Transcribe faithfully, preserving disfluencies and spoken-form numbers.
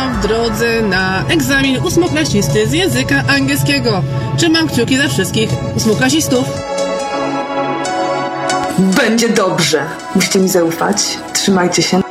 Witam w drodze na egzamin ósmoklasisty z języka angielskiego. Trzymam kciuki za wszystkich ósmoklasistów. Będzie dobrze. Musicie mi zaufać. Trzymajcie się.